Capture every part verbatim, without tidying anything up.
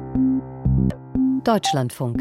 Deutschlandfunk.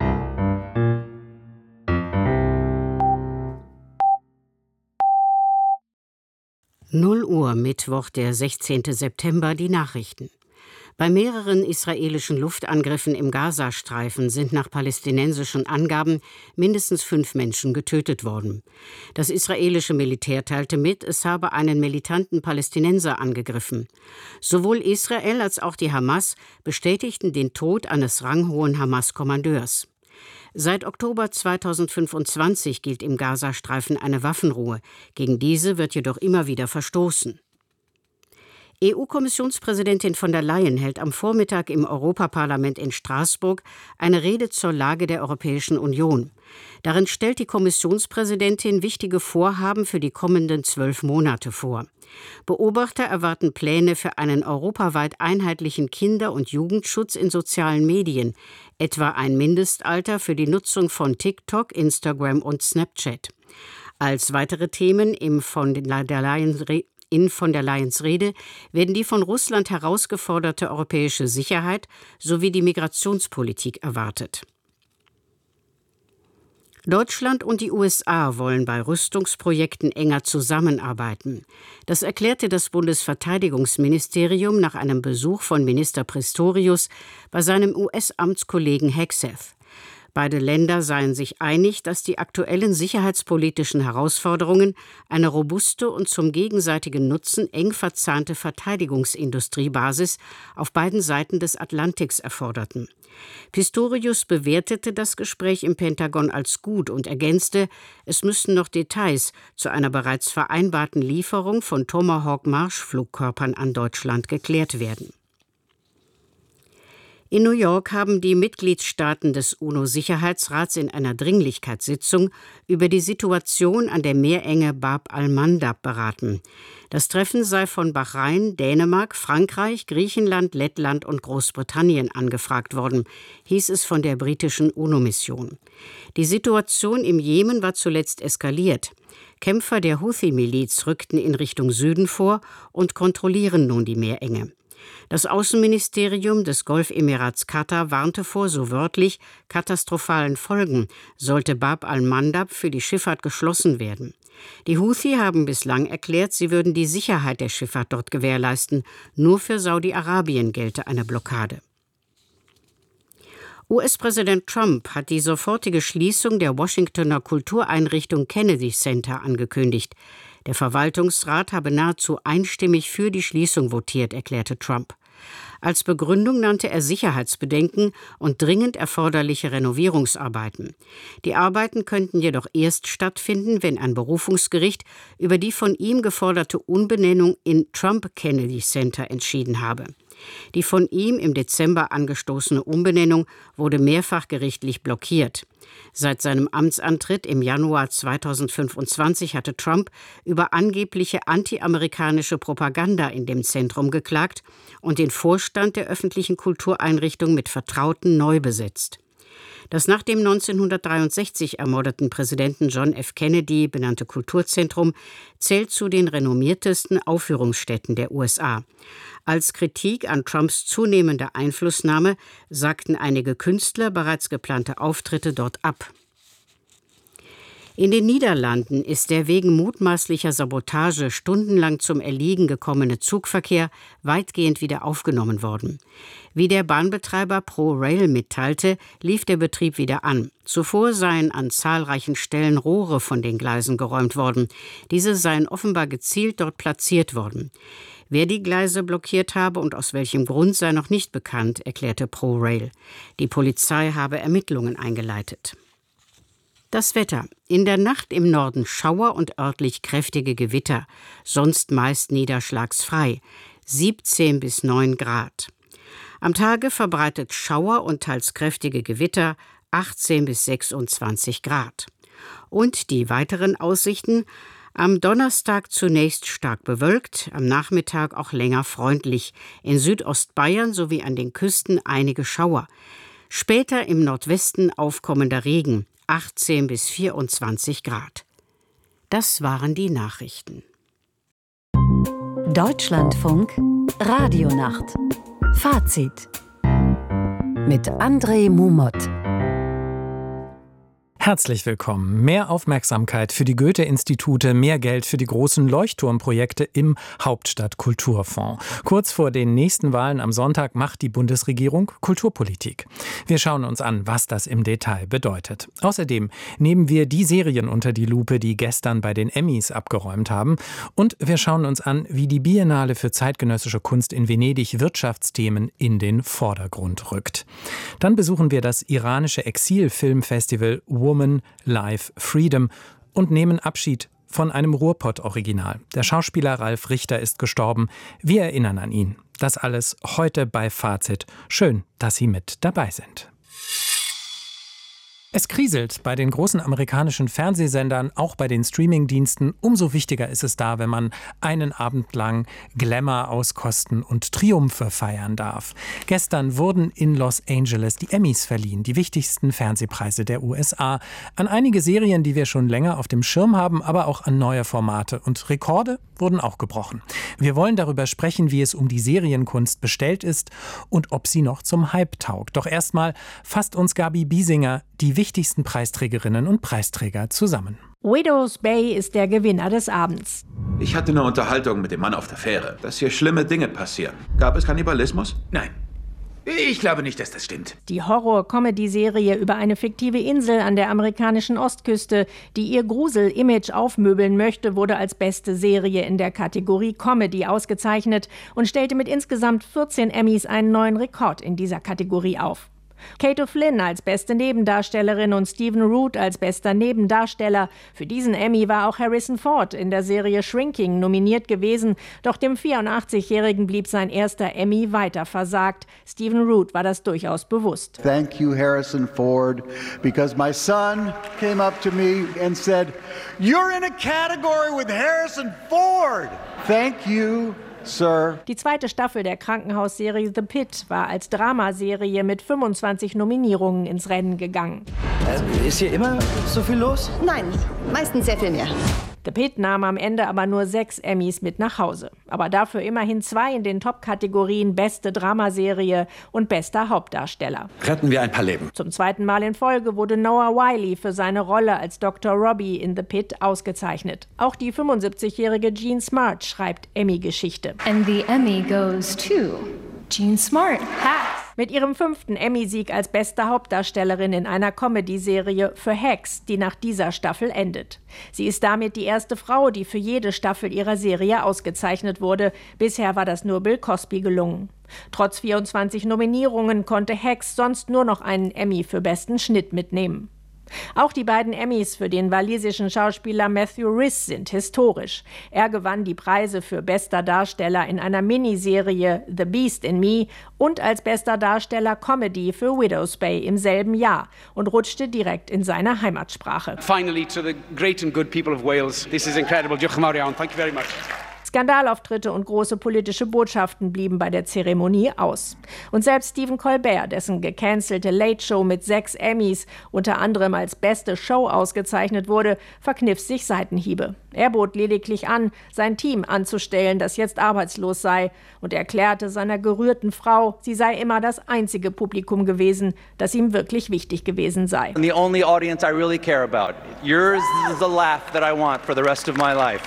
null Uhr, Mittwoch, der sechzehnten September, die Nachrichten. Bei mehreren israelischen Luftangriffen im Gazastreifen sind nach palästinensischen Angaben mindestens fünf Menschen getötet worden. Das israelische Militär teilte mit, es habe einen militanten Palästinenser angegriffen. Sowohl Israel als auch die Hamas bestätigten den Tod eines ranghohen Hamas-Kommandeurs. Seit Oktober zweitausendfünfundzwanzig gilt im Gazastreifen eine Waffenruhe. Gegen diese wird jedoch immer wieder verstoßen. E U-Kommissionspräsidentin von der Leyen hält am Vormittag im Europaparlament in Straßburg eine Rede zur Lage der Europäischen Union. Darin stellt die Kommissionspräsidentin wichtige Vorhaben für die kommenden zwölf Monate vor. Beobachter erwarten Pläne für einen europaweit einheitlichen Kinder- und Jugendschutz in sozialen Medien, etwa ein Mindestalter für die Nutzung von TikTok, Instagram und Snapchat. Als weitere Themen im von der Leyen In von der Leyens Rede werden die von Russland herausgeforderte europäische Sicherheit sowie die Migrationspolitik erwartet. Deutschland und die U S A wollen bei Rüstungsprojekten enger zusammenarbeiten. Das erklärte das Bundesverteidigungsministerium nach einem Besuch von Minister Pistorius bei seinem U S-Amtskollegen Hegseth. Beide Länder seien sich einig, dass die aktuellen sicherheitspolitischen Herausforderungen eine robuste und zum gegenseitigen Nutzen eng verzahnte Verteidigungsindustriebasis auf beiden Seiten des Atlantiks erforderten. Pistorius bewertete das Gespräch im Pentagon als gut und ergänzte, es müssten noch Details zu einer bereits vereinbarten Lieferung von Tomahawk-Marschflugkörpern an Deutschland geklärt werden. In New York haben die Mitgliedstaaten des UNO-Sicherheitsrats in einer Dringlichkeitssitzung über die Situation an der Meerenge Bab al-Mandab beraten. Das Treffen sei von Bahrain, Dänemark, Frankreich, Griechenland, Lettland und Großbritannien angefragt worden, hieß es von der britischen UNO-Mission. Die Situation im Jemen war zuletzt eskaliert. Kämpfer der Houthi-Miliz rückten in Richtung Süden vor und kontrollieren nun die Meerenge. Das Außenministerium des Golfemirats Katar warnte vor, so wörtlich, katastrophalen Folgen, sollte Bab al-Mandab für die Schifffahrt geschlossen werden. Die Houthi haben bislang erklärt, sie würden die Sicherheit der Schifffahrt dort gewährleisten. Nur für Saudi-Arabien gelte eine Blockade. U S-Präsident Trump hat die sofortige Schließung der Washingtoner Kultureinrichtung Kennedy Center angekündigt. Der Verwaltungsrat habe nahezu einstimmig für die Schließung votiert, erklärte Trump. Als Begründung nannte er Sicherheitsbedenken und dringend erforderliche Renovierungsarbeiten. Die Arbeiten könnten jedoch erst stattfinden, wenn ein Berufungsgericht über die von ihm geforderte Umbenennung in Trump Kennedy Center entschieden habe. Die von ihm im Dezember angestoßene Umbenennung wurde mehrfach gerichtlich blockiert. Seit seinem Amtsantritt im Januar zweitausendfünfundzwanzig hatte Trump über angebliche anti-amerikanische Propaganda in dem Zentrum geklagt und den Vorstand der öffentlichen Kultureinrichtung mit Vertrauten neu besetzt. Das nach dem neunzehnhundertdreiundsechzig ermordeten Präsidenten John F. Kennedy benannte Kulturzentrum zählt zu den renommiertesten Aufführungsstätten der U S A. Als Kritik an Trumps zunehmender Einflussnahme sagten einige Künstler bereits geplante Auftritte dort ab. In den Niederlanden ist der wegen mutmaßlicher Sabotage stundenlang zum Erliegen gekommene Zugverkehr weitgehend wieder aufgenommen worden. Wie der Bahnbetreiber ProRail mitteilte, lief der Betrieb wieder an. Zuvor seien an zahlreichen Stellen Rohre von den Gleisen geräumt worden. Diese seien offenbar gezielt dort platziert worden. Wer die Gleise blockiert habe und aus welchem Grund sei noch nicht bekannt, erklärte ProRail. Die Polizei habe Ermittlungen eingeleitet. Das Wetter. In der Nacht im Norden Schauer und örtlich kräftige Gewitter, sonst meist niederschlagsfrei, siebzehn bis neun Grad. Am Tage verbreitet Schauer und teils kräftige Gewitter, achtzehn bis sechsundzwanzig Grad. Und die weiteren Aussichten: am Donnerstag zunächst stark bewölkt, am Nachmittag auch länger freundlich, in Südostbayern sowie an den Küsten einige Schauer. Später im Nordwesten aufkommender Regen, achtzehn bis vierundzwanzig Grad. Das waren die Nachrichten. Deutschlandfunk Radionacht. Fazit. mit André Mumot. Herzlich willkommen. Mehr Aufmerksamkeit für die Goethe-Institute, mehr Geld für die großen Leuchtturmprojekte im Hauptstadtkulturfonds. Kurz vor den nächsten Wahlen am Sonntag macht die Bundesregierung Kulturpolitik. Wir schauen uns an, was das im Detail bedeutet. Außerdem nehmen wir die Serien unter die Lupe, die gestern bei den Emmys abgeräumt haben. Und wir schauen uns an, wie die Biennale für zeitgenössische Kunst in Venedig Wirtschaftsthemen in den Vordergrund rückt. Dann besuchen wir das iranische Exil-Filmfestival Woman Life Freedom und nehmen Abschied von einem Ruhrpott-Original. Der Schauspieler Ralf Richter ist gestorben. Wir erinnern an ihn. Das alles heute bei Fazit. Schön, dass Sie mit dabei sind. Es kriselt bei den großen amerikanischen Fernsehsendern, auch bei den Streamingdiensten. Umso wichtiger ist es da, wenn man einen Abend lang Glamour auskosten und Triumphe feiern darf. Gestern wurden in Los Angeles die Emmys verliehen, die wichtigsten Fernsehpreise der U S A, an einige Serien, die wir schon länger auf dem Schirm haben, aber auch an neue Formate. Und Rekorde wurden auch gebrochen. Wir wollen darüber sprechen, wie es um die Serienkunst bestellt ist und ob sie noch zum Hype taugt. Doch erstmal fasst uns Gabi Biesinger die wichtigsten Preisträgerinnen und Preisträger zusammen. Widow's Bay ist der Gewinner des Abends. Ich hatte eine Unterhaltung mit dem Mann auf der Fähre, dass hier schlimme Dinge passieren. Gab es Kannibalismus? Nein. Ich glaube nicht, dass das stimmt. Die Horror-Comedy-Serie über eine fiktive Insel an der amerikanischen Ostküste, die ihr Grusel-Image aufmöbeln möchte, wurde als beste Serie in der Kategorie Comedy ausgezeichnet und stellte mit insgesamt vierzehn Emmys einen neuen Rekord in dieser Kategorie auf. Kate O'Flynn als beste Nebendarstellerin und Stephen Root als bester Nebendarsteller. Für diesen Emmy war auch Harrison Ford in der Serie Shrinking nominiert gewesen, doch dem vierundachtzigjährigen blieb sein erster Emmy weiter versagt. Stephen Root war das durchaus bewusst. Thank you, Harrison Ford, because my son came up to me and said, "You're in a category with Harrison Ford." Thank you, Sir. Die zweite Staffel der Krankenhausserie The Pit war als Dramaserie mit fünfundzwanzig Nominierungen ins Rennen gegangen. Äh, ist hier immer so viel los? Nein, meistens sehr viel mehr. The Pit nahm am Ende aber nur sechs Emmys mit nach Hause. Aber dafür immerhin zwei in den Top-Kategorien Beste Dramaserie und Bester Hauptdarsteller. Retten wir ein paar Leben. Zum zweiten Mal in Folge wurde Noah Wyle für seine Rolle als Doktor Robbie in The Pit ausgezeichnet. Auch die fünfundsiebzigjährige Jean Smart schreibt Emmy-Geschichte. And the Emmy goes to Jean Smart. Ha! Mit ihrem fünften Emmy-Sieg als beste Hauptdarstellerin in einer Comedy-Serie für Hacks, die nach dieser Staffel endet. Sie ist damit die erste Frau, die für jede Staffel ihrer Serie ausgezeichnet wurde. Bisher war das nur Bill Cosby gelungen. Trotz vierundzwanzig Nominierungen konnte Hacks sonst nur noch einen Emmy für besten Schnitt mitnehmen. Auch die beiden Emmys für den walisischen Schauspieler Matthew Rhys sind historisch. Er gewann die Preise für bester Darsteller in einer Miniserie The Beast in Me und als bester Darsteller Comedy für Widow's Bay im selben Jahr und rutschte direkt in seine Heimatsprache. Finally to the great and good people of Wales. This is incredible. Diolch yn fawr iawn. Thank you very much. Skandalauftritte und große politische Botschaften blieben bei der Zeremonie aus. Und selbst Stephen Colbert, dessen gecancelte Late Show mit sechs Emmys unter anderem als beste Show ausgezeichnet wurde, verkniff sich Seitenhiebe. Er bot lediglich an, sein Team anzustellen, das jetzt arbeitslos sei, und erklärte seiner gerührten Frau, sie sei immer das einzige Publikum gewesen, das ihm wirklich wichtig gewesen sei. The only audience I really care about. Yours is the laugh that I want for the rest of my life.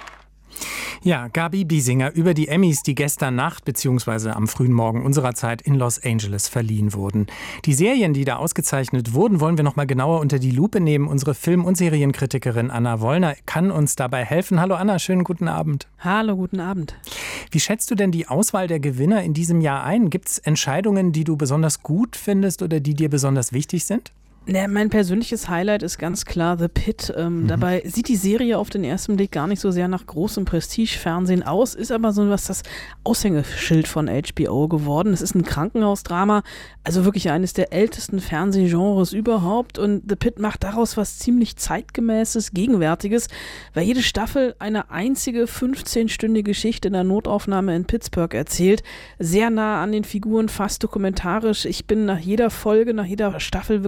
Ja, Gabi Biesinger über die Emmys, die gestern Nacht bzw. am frühen Morgen unserer Zeit in Los Angeles verliehen wurden. Die Serien, die da ausgezeichnet wurden, wollen wir noch mal genauer unter die Lupe nehmen. Unsere Film- und Serienkritikerin Anna Wollner kann uns dabei helfen. Hallo Anna, schönen guten Abend. Hallo, guten Abend. Wie schätzt du denn die Auswahl der Gewinner in diesem Jahr ein? Gibt es Entscheidungen, die du besonders gut findest oder die dir besonders wichtig sind? Ja, mein persönliches Highlight ist ganz klar The Pit. Ähm, mhm. Dabei sieht die Serie auf den ersten Blick gar nicht so sehr nach großem Prestige-Fernsehen aus, ist aber so was das Aushängeschild von H B O geworden. Es ist ein Krankenhausdrama, also wirklich eines der ältesten Fernsehgenres überhaupt, und The Pit macht daraus was ziemlich zeitgemäßes, Gegenwärtiges, weil jede Staffel eine einzige fünfzehnstündige Geschichte in der Notaufnahme in Pittsburgh erzählt, sehr nah an den Figuren, fast dokumentarisch. Ich bin nach jeder Folge, nach jeder Staffel wirklich klitschnass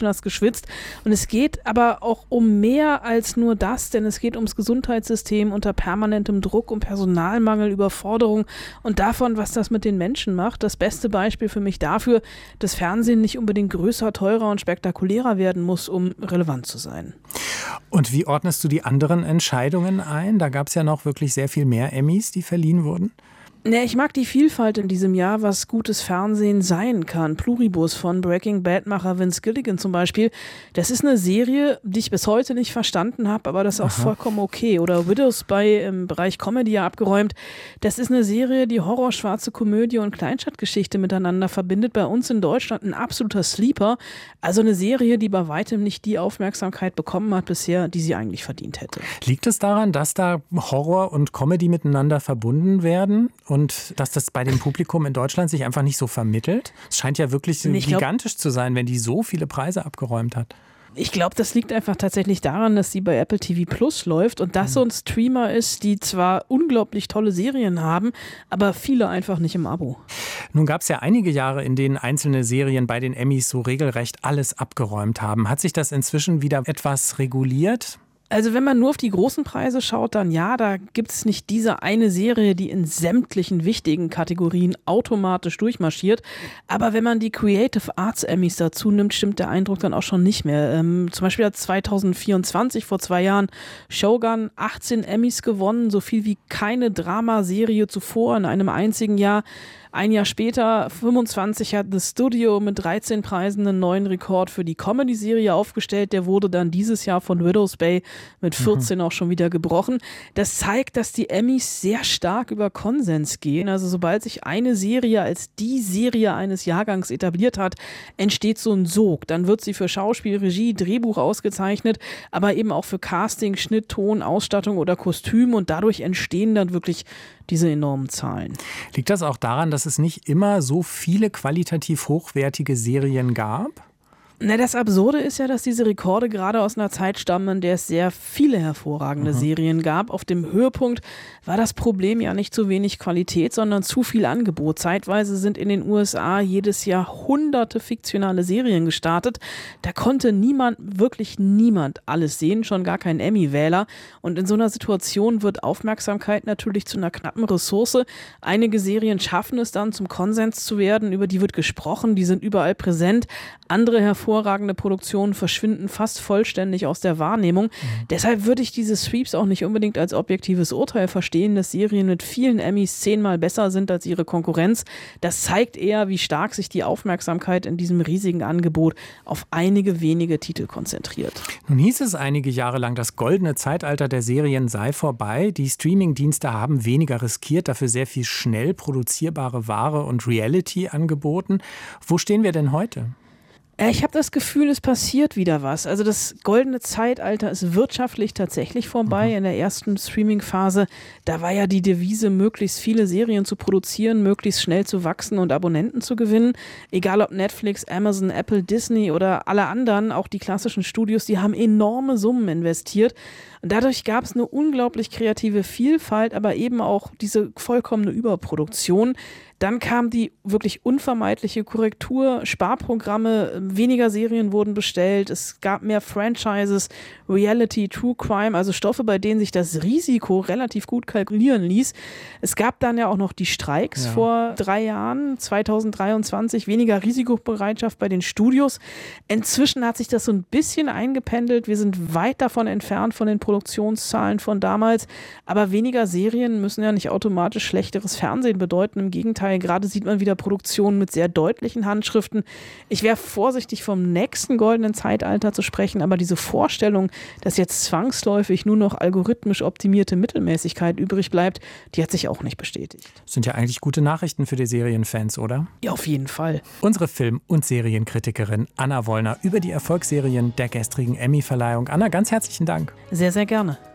Menschen hast geschwitzt. Und es geht aber auch um mehr als nur das, denn es geht ums Gesundheitssystem unter permanentem Druck, um Personalmangel, Überforderung und davon, was das mit den Menschen macht. Das beste Beispiel für mich dafür, dass Fernsehen nicht unbedingt größer, teurer und spektakulärer werden muss, um relevant zu sein. Und wie ordnest du die anderen Entscheidungen ein? Da gab es ja noch wirklich sehr viel mehr Emmys, die verliehen wurden. Ja, ich mag die Vielfalt in diesem Jahr, was gutes Fernsehen sein kann. Pluribus von Breaking Bad-Macher Vince Gilligan zum Beispiel. Das ist eine Serie, die ich bis heute nicht verstanden habe, aber das ist auch Aha. vollkommen okay. Oder Widows bei im Bereich Comedy ja abgeräumt. Das ist eine Serie, die Horror, schwarze Komödie und Kleinstadtgeschichte miteinander verbindet. Bei uns in Deutschland ein absoluter Sleeper. Also eine Serie, die bei weitem nicht die Aufmerksamkeit bekommen hat bisher, die sie eigentlich verdient hätte. Liegt es daran, dass da Horror und Comedy miteinander verbunden werden? Und dass das bei dem Publikum in Deutschland sich einfach nicht so vermittelt? Es scheint ja wirklich ich gigantisch glaub, zu sein, wenn die so viele Preise abgeräumt hat. Ich glaube, das liegt einfach tatsächlich daran, dass sie bei Apple T V Plus läuft und das so ein Streamer ist, die zwar unglaublich tolle Serien haben, aber viele einfach nicht im Abo. Nun gab es ja einige Jahre, in denen einzelne Serien bei den Emmys so regelrecht alles abgeräumt haben. Hat sich das inzwischen wieder etwas reguliert? Also wenn man nur auf die großen Preise schaut, dann ja, da gibt es nicht diese eine Serie, die in sämtlichen wichtigen Kategorien automatisch durchmarschiert. Aber wenn man die Creative Arts Emmys dazu nimmt, stimmt der Eindruck dann auch schon nicht mehr. Ähm, zum Beispiel hat zwanzig vierundzwanzig, vor zwei Jahren, Shogun achtzehn Emmys gewonnen, so viel wie keine Dramaserie zuvor in einem einzigen Jahr. Ein Jahr später, fünfundzwanzig, hat The Studio mit dreizehn Preisen einen neuen Rekord für die Comedy-Serie aufgestellt. Der wurde dann dieses Jahr von Widows Bay mit vierzehn mhm. auch schon wieder gebrochen. Das zeigt, dass die Emmys sehr stark über Konsens gehen. Also sobald sich eine Serie als die Serie eines Jahrgangs etabliert hat, entsteht so ein Sog. Dann wird sie für Schauspiel, Regie, Drehbuch ausgezeichnet, aber eben auch für Casting, Schnitt, Ton, Ausstattung oder Kostüm. Und dadurch entstehen dann wirklich diese enormen Zahlen. Liegt das auch daran, dass es nicht immer so viele qualitativ hochwertige Serien gab? Na, das Absurde ist ja, dass diese Rekorde gerade aus einer Zeit stammen, in der es sehr viele hervorragende mhm. Serien gab. Auf dem Höhepunkt war das Problem ja nicht zu wenig Qualität, sondern zu viel Angebot. Zeitweise sind in den U S A jedes Jahr hunderte fiktionale Serien gestartet. Da konnte niemand, wirklich niemand alles sehen, schon gar kein Emmy-Wähler. Und in so einer Situation wird Aufmerksamkeit natürlich zu einer knappen Ressource. Einige Serien schaffen es dann, zum Konsens zu werden, über die wird gesprochen, die sind überall präsent. Andere hervorragende Produktionen verschwinden fast vollständig aus der Wahrnehmung. Mhm. Deshalb würde ich diese Sweeps auch nicht unbedingt als objektives Urteil verstehen, dass Serien mit vielen Emmys zehnmal besser sind als ihre Konkurrenz. Das zeigt eher, wie stark sich die Aufmerksamkeit in diesem riesigen Angebot auf einige wenige Titel konzentriert. Nun hieß es einige Jahre lang, das goldene Zeitalter der Serien sei vorbei. Die Streamingdienste haben weniger riskiert, dafür sehr viel schnell produzierbare Ware und Reality angeboten. Wo stehen wir denn heute? Ich habe das Gefühl, es passiert wieder was. Also das goldene Zeitalter ist wirtschaftlich tatsächlich vorbei. Mhm. In der ersten Streaming-Phase, da war ja die Devise, möglichst viele Serien zu produzieren, möglichst schnell zu wachsen und Abonnenten zu gewinnen. Egal ob Netflix, Amazon, Apple, Disney oder alle anderen, auch die klassischen Studios, die haben enorme Summen investiert. Und dadurch gab es eine unglaublich kreative Vielfalt, aber eben auch diese vollkommene Überproduktion. Dann kam die wirklich unvermeidliche Korrektur, Sparprogramme, weniger Serien wurden bestellt, es gab mehr Franchises, Reality, True Crime, also Stoffe, bei denen sich das Risiko relativ gut kalkulieren ließ. Es gab dann ja auch noch die Streiks ja. vor drei Jahren, zwanzig dreiundzwanzig, weniger Risikobereitschaft bei den Studios. Inzwischen hat sich das so ein bisschen eingependelt, wir sind weit davon entfernt von den Produktionszahlen von damals, aber weniger Serien müssen ja nicht automatisch schlechteres Fernsehen bedeuten, im Gegenteil. Gerade sieht man wieder Produktionen mit sehr deutlichen Handschriften. Ich wäre vorsichtig, vom nächsten goldenen Zeitalter zu sprechen, aber diese Vorstellung, dass jetzt zwangsläufig nur noch algorithmisch optimierte Mittelmäßigkeit übrig bleibt, die hat sich auch nicht bestätigt. Das sind ja eigentlich gute Nachrichten für die Serienfans, oder? Ja, auf jeden Fall. Unsere Film- und Serienkritikerin Anna Wollner über die Erfolgsserien der gestrigen Emmy-Verleihung. Anna, ganz herzlichen Dank. Sehr, sehr gerne.